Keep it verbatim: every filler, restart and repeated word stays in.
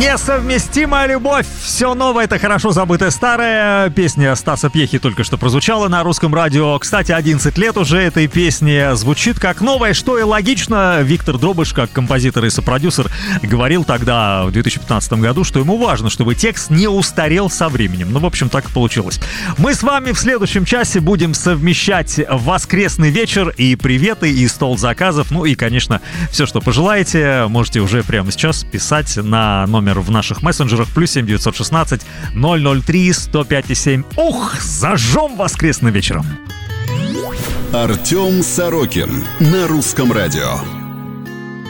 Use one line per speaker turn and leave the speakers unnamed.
Несовместимая любовь. Все новое — это хорошо забытое старое. Песня Стаса Пьехи только что прозвучала на русском радио. Кстати, одиннадцать лет уже этой песне звучит как новая, что и логично. Виктор Дробыш, как композитор и сопродюсер, говорил тогда, в две тысячи пятнадцатом году, что ему важно, чтобы текст не устарел со временем. Ну, в общем, так и получилось. Мы с вами в следующем часе будем совмещать воскресный вечер и приветы, и стол заказов. Ну и, конечно, все, что пожелаете, можете уже прямо сейчас писать на номер в наших мессенджерах плюс семь девятьсот шестнадцать ноль ноль три сто пять семь. Ух, зажжем воскресным вечером.
Артем Сорокин на русском радио.